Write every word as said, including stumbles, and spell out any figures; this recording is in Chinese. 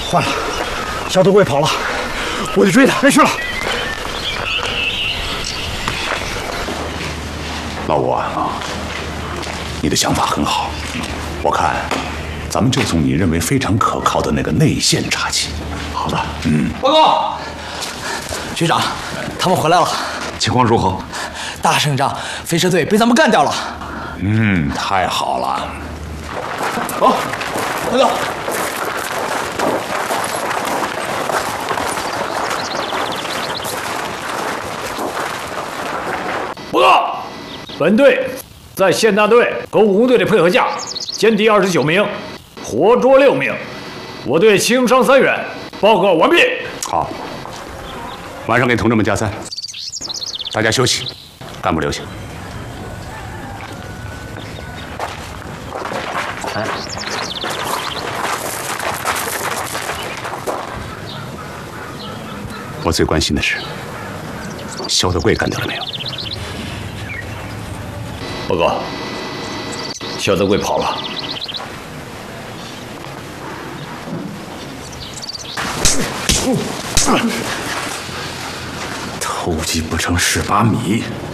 换了，肖德贵跑了，我得追他。别去了。 老吴啊，你的想法很好，我看咱们就从你认为非常可靠的那个内线查起。好的，嗯。 报告，局长，他们回来了， 情况如何？ 大胜仗，飞车队被咱们干掉了。 嗯，太好了。 好，快走。 报告，本队在县大队和武工队的配合下，歼敌二十九名，活捉六名，我队轻伤三员。报告完毕。 好，晚上给同志们加餐，大家休息，干部留下。 哎， 我最关心的是，肖德贵干掉了没有？ 报告，肖德贵跑了。 偷鸡不成蚀把米。